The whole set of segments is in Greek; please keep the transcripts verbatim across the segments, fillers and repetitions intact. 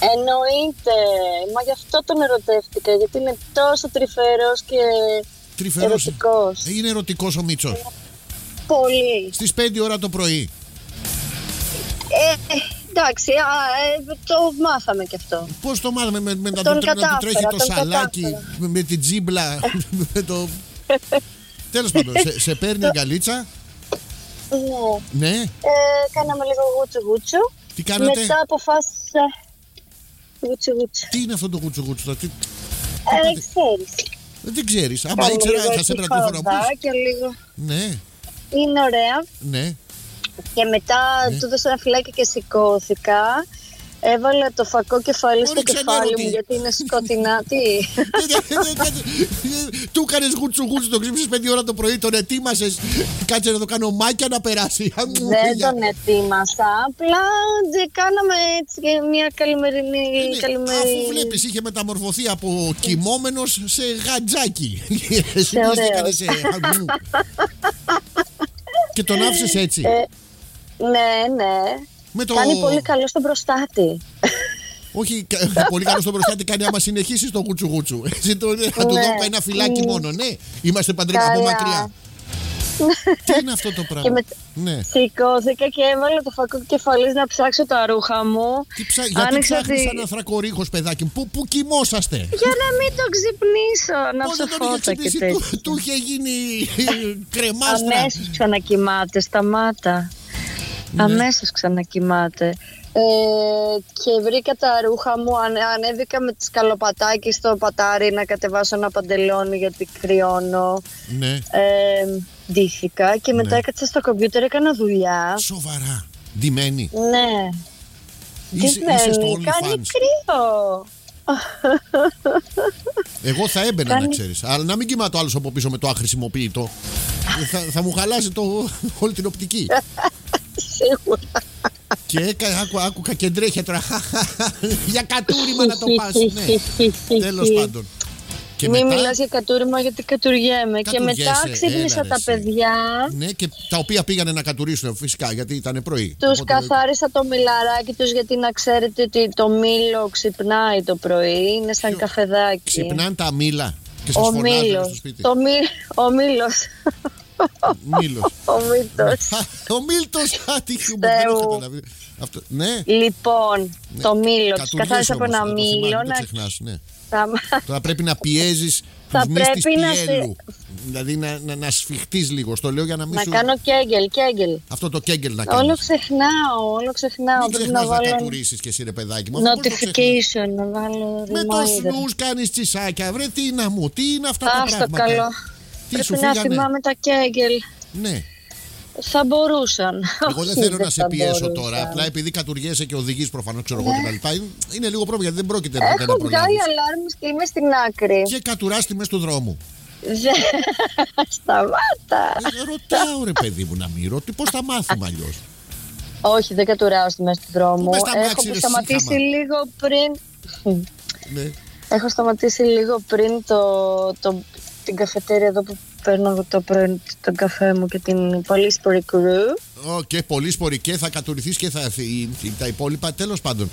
Εννοείται. Μα γι' αυτό τον ερωτεύτηκα. Γιατί είναι τόσο τρυφερός και Τρυφερός. ερωτικός. Είναι ερωτικός ο Μίτσος. Πολύ. Στις πέντε ώρα το πρωί. Ε, εντάξει, α, ε, το μάθαμε κι αυτό. Πώς το μάθαμε, με, με να, Τον του, να του κατάφερα, τρέχει το τον σαλάκι, κατάφερα. με, με την τζίμπλα, με το... Τέλος πάντων, σε, σε παίρνει αγκαλίτσα. Ναι. Ναι. Ε, κάναμε λίγο γούτσου γούτσου. Τι κάνατε? Μετά αποφάσισα. Γούτσου γούτσου. Τι είναι αυτό το γούτσου γούτσου? Το, τι... Ε, δεν ξέρεις. Δεν ξέρεις. Άμα Κάνουμε ήξερα λίγο θα σε έπαιρνα εκεί τηλέφωνο. χορδάκια, λίγο. Ναι, Είναι ωραία. ναι. Και μετά Ναι. του έδωσα ένα φυλάκι και σηκώθηκα. Έβαλα το φακό κεφάλι στο Ρίξε κεφάλι νερό, τι? μου γιατί είναι σκοτεινά. Τι. Του κάνεις γούτσου γούτσου, το ξύπνησες πέντε ώρα το πρωί, τον ετοίμασες. Κάτσε να το κάνω μάκια να περάσει. Δεν τον ετοίμασα. Απλά ντε, κάναμε έτσι και μια καλημερινή. Ναι, καλημερινή... αφού βλέπεις είχε μεταμορφωθεί από κοιμόμενος σε γατζάκι. Εσύ ωραίος. τι έκανες σε αγγού. Και τον άφησες έτσι. Ε, ναι, ναι. Με το... Κάνει πολύ καλό στον προστάτη. Όχι, κα- πολύ καλό στον προστάτη κάνει άμα συνεχίσεις το γούτσου γούτσου. Εσύ το, θα του Ναι. δώσω ένα φυλάκι Μμ. μόνο, ναι. Είμαστε παντρεμένοι από Καλά. μακριά. Τι είναι αυτό το Και πράγμα? μετά Ναι. σηκώθηκα και έβαλα το φακό κεφαλής να ψάξω τα ρούχα μου. Τι ψά... Γιατί Άνοιξα ψάχνεις τη- σαν ανθρακορίχος, παιδάκι μου? Πού, πού κοιμόσαστε? Για να μην τον ξυπνήσω, να Πότε τον είχε ψοφώτα και ξυπνήσει? τέτοια. Του, του είχε γίνει κρεμάστρα. Αμέσως ξανακοιμάται, σταμάτα. Ναι. Αμέσως ξανακοιμάται. Ε, και βρήκα τα ρούχα μου, ανε, ανέβηκα με τη σκαλοπατάκι στο πατάρι να κατεβάσω ένα παντελόνι γιατί κρυώνω. Ναι. Ε, ντύθηκα και μετά Ναι. έκατσα στο κομπιούτερ, έκανα δουλειά. Σοβαρά. Ντυμένη. Ναι. Είσαι, Τι είσαι στο μένει, κάνει OnlyFans. κρύο. Εγώ θα έμπαινα Κάνει- να ξέρεις. Αλλά να μην κοιμάτω άλλος από πίσω με το αχρησιμοποιητό. θα, θα μου χαλάσει το, όλη την οπτική. Σίγουρα. Και έκα, άκου, άκουκα και τρέχει τώρα. Για κατούριμα να το πας. Ναι. Τέλος πάντων. Και Μην μετά, μιλάς για κατούριμα γιατί κατουργέμαι. Και Κατουργέσαι, μετά ξύπνησα έλα, ρε, τα εσύ. παιδιά. ναι, και τα οποία πήγανε να κατουρίσουν φυσικά γιατί ήταν πρωί. Τους Οπότε- καθάρισα το μιλαράκι τους γιατί να ξέρετε ότι το μήλο ξυπνάει το πρωί. Είναι σαν Ποιο- καφεδάκι. Ξυπνάνε τα μήλα και σας Ο φωνάζουν στο μήλος. σπίτι. Το μη... Ο μήλος. Μήλος. Ο μύτος. Ο Μίλτος. Α, τι χιούμορ, δεν Θεού. έχω καταλάβει. Αυτό, ναι. Λοιπόν, Ναι. το μήλο. Τους Κατουργέσαι καθάρισα από όμως, ένα να το θυμάσαι, μήλο. μην το Να... ξεχνάς, ναι. Θα... Τώρα πρέπει να πιέζεις Θα τους μυς της πρέπει να σε- πιέλου. Δηλαδή να, να, να σφιχτείς λίγο. Στο λέω για να μην να σου... κάνω κέγγελ, κέγγελ. Αυτό το κέγγελ να κάνεις. Όλο ξεχνάω, όλο ξεχνάω. Μην Πρέπει ξεχνάς να να βάλω κατουρίσεις και εσύ ρε παιδάκι μου. Αυτό πώς το ξεχνάς? notification, να βάλω Με το reminder. σνούς κάνεις τσισάκια. Βρε τι να μου, τι είναι αυτά τα Άστο πράγματα. καλό. Τι σου Πρέπει να φύγανε? θυμάμαι τα κέγγελ. Ναι. Θα μπορούσαν. Εγώ δεν Όχι, θέλω να σε θα πιέσω μπορούσαν. τώρα. Απλά επειδή κατουργέσαι και οδηγείς προφανώς, ξέρω εγώ κτλ. Είναι λίγο πρόβλημα γιατί δεν πρόκειται να Έχω κάνει να βγάλει προλάβεις. αλάρμες και είμαι στην άκρη. Και κατουράς τη μες του δρόμου. Δεν- Σταμάτα. Ε, Ρωτάω ρε παιδί μου να μην ρωτή. Πώς θα μάθουμε αλλιώς? Όχι, δεν κατουράω στη μέση του δρόμου. μες στα Έχω μάξι, ρε, σταματήσει σύγχαμα. λίγο πριν. Ναι. Έχω σταματήσει λίγο πριν το, το, την καφετέρια εδώ που παίρνω το πρωί τον καφέ μου και την πολύ σπορή κρου. Ω, και πολύ σπορή και θα κατουρηθείς και θα έρθει τα υπόλοιπα. Τέλος πάντων.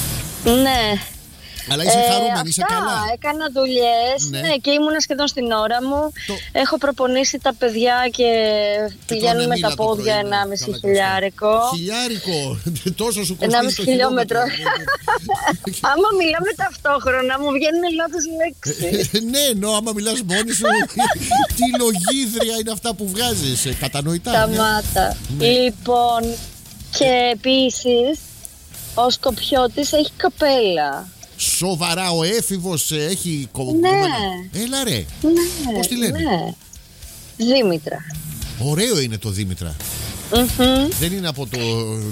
Ναι. Αλλά είσαι χαρούμενη, είσαι αυτά, καλά. έκανα δουλειές, Ναι. ναι. Και ήμουνα σχεδόν στην ώρα μου. Το- Έχω προπονήσει τα παιδιά και, πηγαίνουν τρώνε με μήλα τα το πόδια πρωί, ναι. ενάμιση Καλά χιλιάρικο. Χιλιάρικο. Τόσο σου κοστίζει ενάμιση το χιλιόμετρο. χιλιόμετρο. Άμα μιλάμε ταυτόχρονα μου βγαίνουν λάθος λέξεις. Ε, Ναι, ενώ άμα μιλάς μόνη σου, τι λογίδρια είναι αυτά που βγάζεις. ε, Κατανοητά. ναι. Σταμάτα. Ναι. Λοιπόν, και επίσης ο Σκοπιώτης έχει κοπέλα. Σοβαρά, ο έφηβος ε, έχει κο- Ναι. κομμένα. Έλα ρε. Ναι. Πώς τη λένε? Ναι. Δήμητρα. Ωραίο είναι το Δήμητρα. Μμμ. Δεν είναι από το.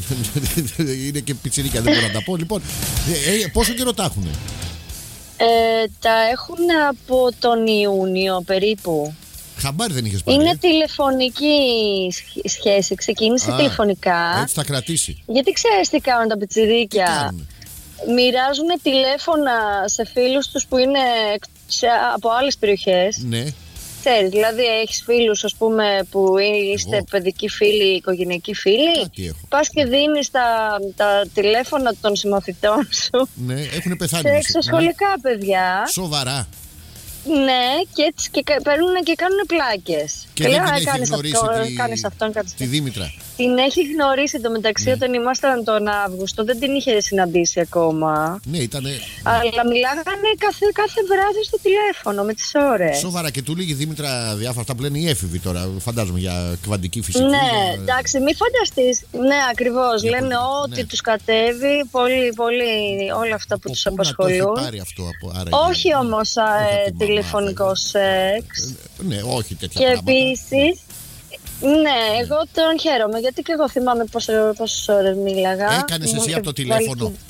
Είναι και πιτσιρίκια, δεν μπορώ να τα πω. Λοιπόν, ε, ε, πόσο καιρό τα έχουνε? Ε, τα έχουν από τον Ιούνιο περίπου. Χαμπάρι δεν είχες πάρει? Είναι ε? τηλεφωνική σχ- σχέση. Ξεκίνησε Α, τηλεφωνικά. Έτσι θα κρατήσει. Γιατί ξέρεις τι κάνουν τα Τι πιτσιρίκια. κάνουνε? Μοιράζουν τηλέφωνα σε φίλους τους που είναι εξ- σε- από άλλες περιοχές. Ναι. Ξέρεις, δηλαδή έχεις φίλους, ας πούμε, που είστε Εγώ. παιδικοί φίλοι, οικογενειακοί φίλοι. Κάτι έχω. Πας και δίνεις τα, τα τηλέφωνα των συμμαθητών σου Ναι, έχουν πεθάνει. σε μισοί. εξωσχολικά παιδιά. Σοβαρά. Ναι, και έτσι και κα- παίρνουν και κάνουν πλάκες. Και δεν λέω, την «Α, έχει κάνεις γνωρίσει αυτό, τη... κάνεις αυτόν, κάνεις τη αυτό». Δήμητρα. Την έχει γνωρίσει εντωμεταξύ Ναι. όταν ήμασταν τον Αύγουστο, δεν την είχε συναντήσει ακόμα. Ναι, ήταν. Αλλά μιλάγανε κάθε, κάθε βράδυ στο τηλέφωνο με τις ώρες. Σοβαρά, και του λέγει η Δήμητρα διάφορα αυτά που λένε οι έφηβοι τώρα. Φαντάζομαι για κβαντική φυσική. Ναι, για- εντάξει, μην φανταστείς. Ναι, ακριβώς. Για Λένε πολύ, ό,τι ναι. τους κατέβει, πολύ, πολύ, όλα αυτά που Από τους πού να το απασχολούν. έχει πάρει αυτό από άραγε. Όχι όμως α, Όχι ε, από τη μαμά, τηλεφωνικό σεξ. Ε, Ναι, όχι τέτοια Και πράγματα. επίσης, ναι, εγώ τον χαίρομαι γιατί και εγώ θυμάμαι πόσο- πόσες ώρες μίλαγα. Έκανες Μου εσύ είχε από το βάλει τηλέφωνο. και-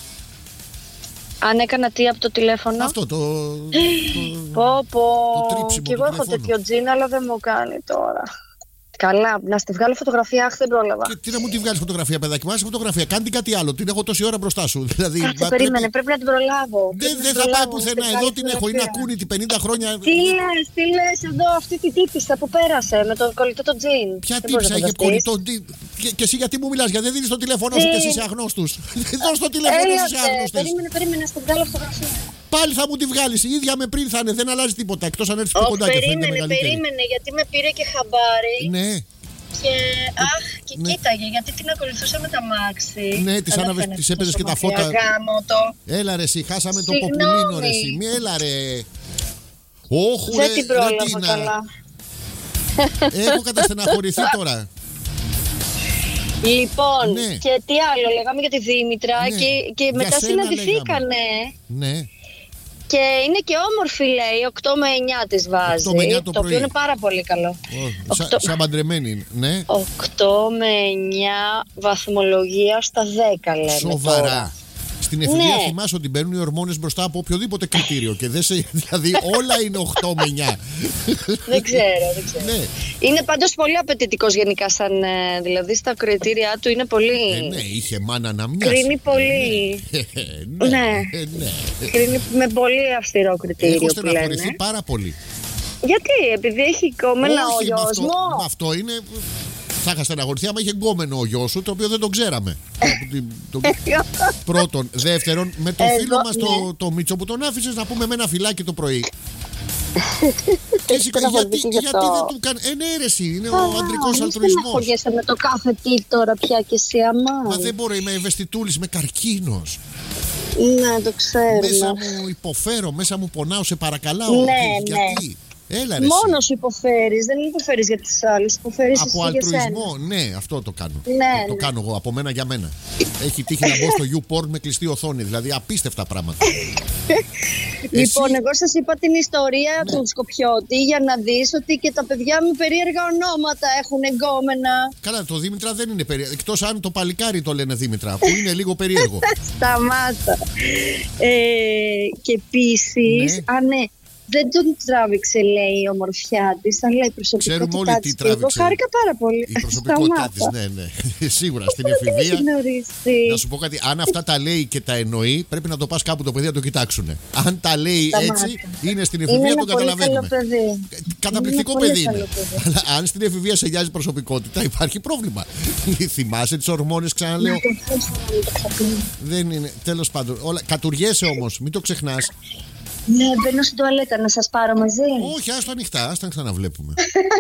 Αν έκανα τι από το τηλέφωνο. Αυτό το. το- Πω πω. το τρίψιμο Κι εγώ του έχω τηλεφώνου. τέτοιο τζιν, αλλά δεν μου κάνει τώρα. Καλά, να στη βγάλω φωτογραφία, αχ, δεν πρόλαβα. Και τι να μου τη βγάλει φωτογραφία, παιδάκι, μου φωτογραφία. Κάντε κάτι άλλο. Την έχω τόση ώρα μπροστά σου. Δηλαδή, Κάτσε, μα περίμενε, πρέπει- πρέπει να την προλάβω. Δεν, Πρέπει να δεν την θα πάει προλάβω. πουθενά. Στην Εδώ καλή την έχω. Είναι φωτογραφία. ακούνητη πενήντα χρόνια. Τι λες, τι λες εδώ, αυτή τη τύπισσα που πέρασε με το κολλητό το τζιν. Ποια Δεν μπορείς τύψα να είχε φανταστείς. κολλητό. τι- Και, και εσύ γιατί μου μιλάς, γιατί δεν δίνεις το τηλέφωνο σου Τι? και εσύ είσαι αγνώστους. Δώσ' το τηλέφωνο σου σε Έλατε, άγνωστες. περίμενε, περίμενε, να στην βγάλω φωτογραφία. Πάλι θα μου τη βγάλεις. Η ίδια με πριν θα είναι. Δεν αλλάζει τίποτα. Εκτός αν έρθει πιο Όχι, κοντά και φαίνεται περίμενε, μεγαλύτερη. περίμενε, γιατί με πήρε και χαμπάρι. Ναι, Και αχ, και Ναι. κοίταγε, γιατί την ακολουθούσα με τα μάξι. Ναι, της Αλλά άναβες, φαίνεται της έπαιζες τόσο και τα μακριά. φώτα. Γάμο το. έλα ρε, εσύ, χάσαμε το Συγγνώμη. ποπουλίνο ρε, εσύ. Μη έλα ρε. Όχου ρε, Δεν την ρε, πρόλαβα Τίνα. καλά. Έχω καταστεναχωρηθεί τώρα. Λοιπόν, Ναι. και τι άλλο, λέγαμε για τη Δήμητρα Ναι. και, και Για μετά σένα συναντηθήκανε. Ναι. Και είναι και όμορφη, λέει, οκτώ με εννιά της βάζει. οκτώ με εννιά το το πρωί. οποίο είναι πάρα πολύ καλό. Ω, Σαν Οκτώ- σαν παντρεμένη, ναι. οκτώ με εννιά βαθμολογία στα δέκα, λέμε. Σοβαρά. τώρα. Στην εφηβεία Ναι. θυμάσαι ότι μπαίνουν οι ορμόνες μπροστά από οποιοδήποτε κριτήριο. Και δεν σε, δηλαδή όλα είναι οκτώ με εννιά. Δεν ξέρω, δεν ξέρω. Ναι. Είναι πάντως πολύ απαιτητικός γενικά, σαν, ε, δηλαδή στα κριτήρια του είναι πολύ. Ε, ναι, είχε μάνα να μοιάσει. Κρίνει πολύ. Ε, ναι, Ναι. ε, ναι. Κρίνει με πολύ αυστηρό κριτήριο Έχω που στεναχωρηθεί λένε. πάρα πολύ. Γιατί, επειδή έχει κόμμενα ο Όχι, με γιος αυτό, μου. με αυτό είναι. Θα είχα στεναχωρηθεί άμα είχε γκόμενο ο γιος σου, το οποίο δεν τον ξέραμε. Από την- το- Πρώτον. Δεύτερον, με το Εγώ, φίλο μας ναι. το, το Μίτσο που τον άφησες να πούμε με ένα φυλάκι το πρωί. Και εσύ, στεναχωρηθεί γιατί, και γι' γιατί αυτό. δεν του κάνει. Ε, ναι, ρε, εσύ, είναι ο Α, αντρικός μην αλτρουισμός. στεναχωριέσαι με το κάθε τι τώρα πια και εσύ, αμά. Μα δεν μπορώ, είμαι ευαισθητούλης, είμαι καρκίνος. Ναι, το ξέρω. Μέσα μου υποφέρω, μέσα μου πονάω, σε παρακαλάω. Ναι, Γιατί, ναι. γιατί? Έλα ρε, Μόνο εσύ. σου υποφέρεις, δεν υποφέρεις για τις άλλες, υποφέρεις εσύ Από για σένα. αλτρουισμό, ναι, αυτό το κάνω. Ναι, το, το ναι. κάνω εγώ, από μένα για μένα. Έχει τύχει να μπω στο YouPorn με κλειστή οθόνη, δηλαδή απίστευτα πράγματα. Λοιπόν, Εσύ- εγώ σας είπα την ιστορία Ναι. του Σκοπιώτη για να δεις ότι και τα παιδιά με περίεργα ονόματα έχουν εγκόμενα. Καλά, το Δήμητρα δεν είναι περίεργο. Εκτός αν το παλικάρι το λένε Δήμητρα, που είναι λίγο περίεργο. Σταμάτα. Ε, και επίσης, Ναι. α ναι, δεν τον τράβηξε, λέει, η ομορφιά της, αλλά η προσωπικότητά Ξέρουμε όλοι τι της. Και εγώ τράβηξε. χάρηκα πάρα πολύ. Η προσωπικότητά Σταμάτα. της, ναι, ναι. Σίγουρα στην Δεν έχει εφηβεία. γνωρίσει. Να σου πω κάτι, αν αυτά τα λέει και τα εννοεί, πρέπει να το πας κάπου το παιδί να το κοιτάξουν. Αν τα λέει Σταμάτα. έτσι, είναι στην Είναι εφηβεία, ένα το πολύ καταλαβαίνουμε. καλό παιδί. Καταπληκτικό Είναι πολύ παιδί είναι. καλό παιδί. Αλλά αν στην εφηβεία σε νοιάζει προσωπικότητα, υπάρχει πρόβλημα. Θυμάσαι τις ορμόνες, ξαναλέω. Να το αφήσω να μην το ξαπλύνει. Δεν είναι. Τέλος πάντων. Όλα... Κατουργέσαι όμως, μην το ξεχνάς. Ναι, μπαίνω στην τουαλέτα να σας πάρω μαζί. Όχι, άστο ανοιχτά, άστα να βλέπουμε.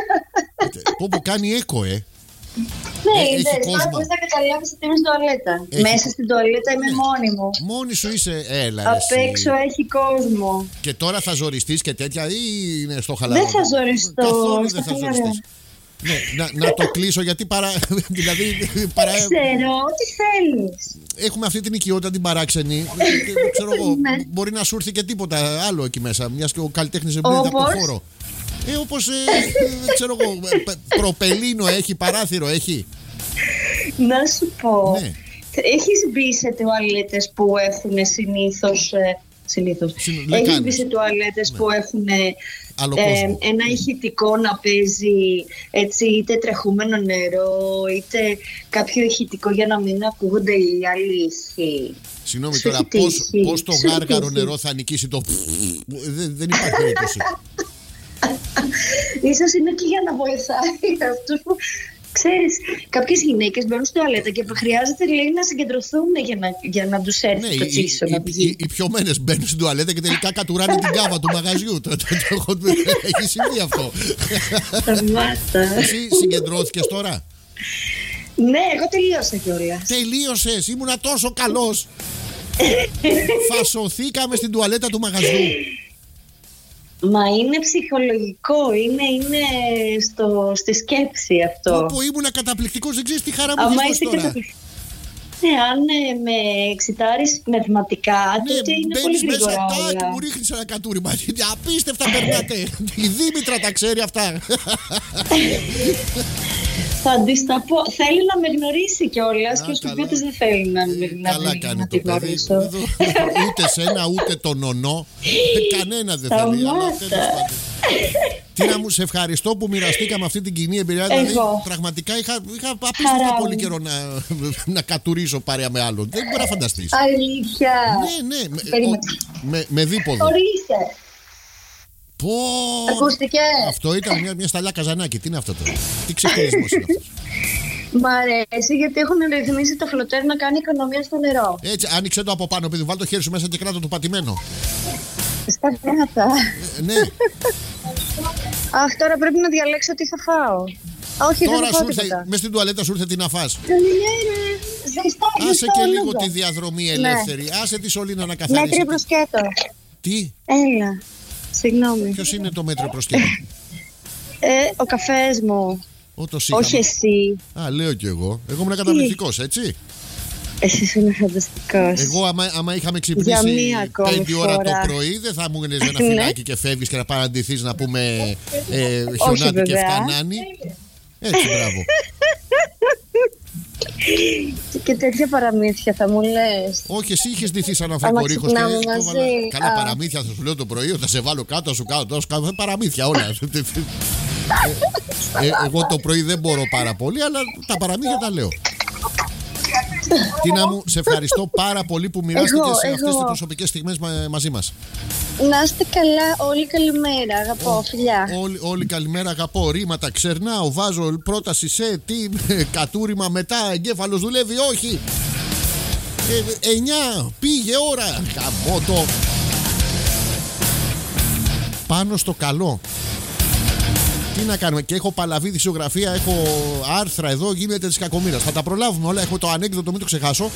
Πω πω κάνει έκο, ε. Ναι, Ε, έχει είδες, κόσμο. τώρα μπορείς να καταλάβεις ότι είμαι στην τουαλέτα. Έχει Μέσα κο- στην τουαλέτα είμαι Ναι. μόνη μου. Μόνη σου είσαι, έλα ρε, Απ' εσύ. έξω έχει κόσμο. Και τώρα θα ζοριστείς και τέτοια ή είναι στο χαλαρό? Δεν θα ζοριστώ, Καθόλου στα δεν θα χαλαρά. ζοριστείς. Ναι, να, να το κλείσω γιατί παρά, δηλαδή, παρά, Ξέρω, τι θέλεις. έχουμε αυτή την οικειότητα την παράξενη. Και, και, ξέρω εγώ, Ναι. μπορεί να σου έρθει και τίποτα άλλο εκεί μέσα, μιας και ο καλλιτέχνης εμπνέεται από το Όπως? χώρο. Ε, όπως, ε, δεν ξέρω εγώ, πε- προπελίνο έχει, παράθυρο έχει. Να σου πω, Ναι. έχεις μπει σε τουαλέτες που έχουν συνήθως... ε, Συνήθως. Συν- Έχεις λεκάνες. μπει σε τουαλέτες που έχουν ε, Άλλο ε, κόσμο. ένα ηχητικό να παίζει έτσι, είτε τρεχούμενο νερό, είτε κάποιο ηχητικό για να μην ακούγονται οι άλλοι ήχοι. Συγγνώμη Σου τώρα, έχει πώς, τύχει. πώς το Σου έχει γάργαρο τύχει. νερό θα νικήσει το. Δεν, δεν υπάρχει περίπτωση. Ίσως είναι και για να βοηθάει αυτούς που... Ξέρεις, κάποιες γυναίκες μπαίνουν στο τουαλέτα και χρειάζεται, λέει, να συγκεντρωθούν για να, για να τους έρθει ναι, το τσίσο. Οι, οι, οι, οι πιωμένες μπαίνουν στην τουαλέτα και τελικά κατουράνε την κάβα του μαγαζιού. Έχει συμβεί αυτό. Σταμάτα. Εσύ συγκεντρώθηκες τώρα? Ναι, εγώ τελείωσα κιόλας. Τελείωσες, ήμουνα τόσο καλός. Φασωθήκαμε στην τουαλέτα του μαγαζιού. Μα είναι ψυχολογικό, είναι, είναι στο, στη σκέψη αυτό. Όπου ήμουνα καταπληκτικός, δεν ξέρεις τι χαρά μου Άμα έχεις είσαι τώρα. καταπληκτικός. Ναι, αν ε, με εξητάρεις μαθηματικά, Ναι, τότε είναι πολύ μπαίνεις μέσα, γρήγορα τάκ, όλα. μου ρίχνεις ένα κατούριμα. Απίστευτα περνάτε. Η Δήμητρα τα ξέρει αυτά. Θα της τα πω. Θέλει να με γνωρίσει κιόλας Α, και ο καλά. Σκουμπιώτης δεν θέλει να, με- να, Καλά με- κάνει να το τη παιδί. γνωρίσω. Εδώ, ούτε σένα ούτε τον νονό. Κανένα δεν θέλει. Αλλά Σταμάτα. τέλος πάντων. Τίνα μου, σε ευχαριστώ που μοιραστήκαμε αυτή την κοινή εμπειρία. Δηλαδή, Εγώ. πραγματικά είχα, είχα Χαρά απίστευτα μου. πολύ καιρό να, να κατουρίσω παρέα με άλλον. Δεν μπορεί να φανταστείς. Αλήθεια. Ναι, ναι. με- Περίμενε. ο- Με, με δίποδο. Ορίστε. Πω. Ακούστηκε. Αυτό ήταν μια, μια σταλιά καζανάκι. Τι είναι αυτό τώρα? Τι ξεχωρισμός είναι αυτός? Μ' αρέσει γιατί έχουν ρυθμίσει το φλωτέρ να κάνει οικονομία στο νερό. Έτσι, άνοιξε το από πάνω, παιδί. Βάλ το χέρι σου μέσα και κράτα το πατημένο. Σταμάτα. Ε, ναι. Αχ, τώρα πρέπει να διαλέξω τι θα φάω. Όχι, Τώρα δεν θα σου φάω ήρθε, τίποτα. μες στην τουαλέτα σου ήρθε τι να φας. Ναι, ρε. Ζεστά, Άσε ζεστά και ολίγο. λίγο τη διαδρομή ελεύθερη. Άσε τη σωλήνα να Μέτρη καθαρίσει. προσκέτο. Τι, Έλα. Συγγνώμη. ποιος είναι το μέτρο προσκέπτο? Ε, ο καφές μου. Ω, το Όχι σύγχαμα. εσύ. Α, λέω κι εγώ. Εγώ ήμουν καταπληκτικός, έτσι. Εσύ είναι φανταστικός. Εγώ, άμα, άμα είχαμε Για ξυπνήσει μία ακόμη πέντε ώρα φορά. το πρωί, δεν θα μου έλεγες ένα Ναι. φυλάκι και φεύγεις και να παραντηθείς να πούμε ε, Όχι, χιονάτι και βέβαια. φτανάνι. Έτσι, μπράβο. Και τέτοια παραμύθια θα μου λες. Όχι, εσύ είχες ντυθεί σαν Άμα αφρικορίχος και ξυπνάμε το μαζί. έβαλα. Καλά, Α. παραμύθια θα σου λέω το πρωί, θα σε βάλω κάτω, θα σου κάνω τόσο κάνω. Παραμύθια όλα. ε, ε, εγώ το πρωί δεν μπορώ πάρα πολύ, αλλά τα παραμύθια τα λέω. Τίνα μου, σε ευχαριστώ πάρα πολύ που μοιράστηκες Εγώ, αυτές εγώ. τις προσωπικές στιγμές μα- μαζί μας. Να είστε καλά, όλοι καλημέρα. Αγαπώ, φιλιά. Όλοι, όλοι καλημέρα, αγαπώ. Ρήματα ξερνάω, βάζω πρόταση σε τι, κατούριμα μετά, εγκέφαλος δουλεύει, όχι. Ε, εννιά, πήγε ώρα. Καμότο. Πάνω στο καλό. Τι να κάνουμε, και έχω παλαβή δισογραφία, έχω άρθρα εδώ, γίνεται της κακομοίρας. Θα τα προλάβουμε όλα, έχω το ανέκδοτο, μην το ξεχάσω.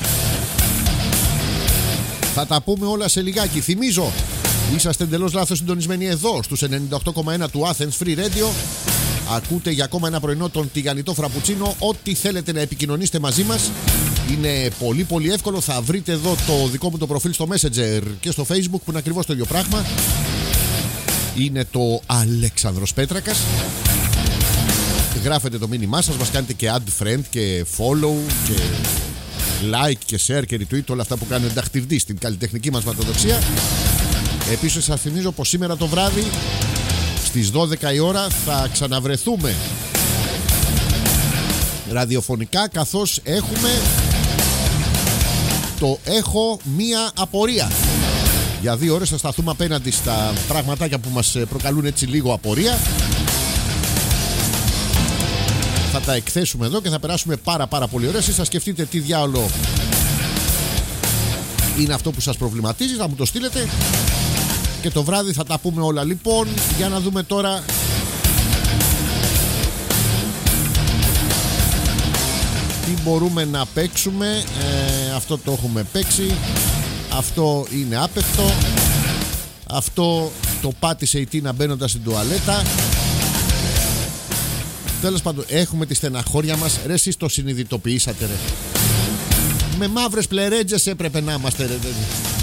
Θα τα πούμε όλα σε λιγάκι. Θυμίζω, είσαστε εντελώς λάθος συντονισμένοι εδώ, στους ενενήντα οκτώ κόμμα ένα του Athens Free Radio. Ακούτε για ακόμα ένα πρωινό τον τηγανιτό φραπουτσίνο. Ό,τι θέλετε να επικοινωνήσετε μαζί μας είναι πολύ πολύ εύκολο. Θα βρείτε εδώ το δικό μου το προφίλ στο Messenger και στο Facebook που είναι ακριβώς το ίδιο πράγμα. Είναι το Αλέξανδρος Πέτρακας. Γράφετε το μήνυμά σας, μας κάνετε και add friend και follow και like και share και retweet, όλα αυτά που κάνουν ενταχτηρδί στην καλλιτεχνική μας ματοδοξία. Επίσης σας θυμίζω πως σήμερα το βράδυ στις δώδεκα η ώρα θα ξαναβρεθούμε ραδιοφωνικά, καθώς έχουμε το έχω μία απορία. Για δύο ώρες θα σταθούμε απέναντι στα πραγματάκια που μας προκαλούν έτσι λίγο απορία. Θα τα εκθέσουμε εδώ και θα περάσουμε πάρα πάρα πολύ ωραία. Εσείς θα σκεφτείτε τι διάολο είναι αυτό που σας προβληματίζει, θα μου το στείλετε και το βράδυ θα τα πούμε όλα. Λοιπόν, για να δούμε τώρα τι μπορούμε να παίξουμε. ε, Αυτό το έχουμε παίξει. Αυτό είναι άπεχτο. Αυτό το πάτησε η Τίνα μπαίνοντας στην τουαλέτα. Τέλος πάντων, έχουμε τη στεναχώρια μας. Ρε, εσείς το συνειδητοποιήσατε, ρε? Με μαύρες πλερέτζες έπρεπε να είμαστε, ρε.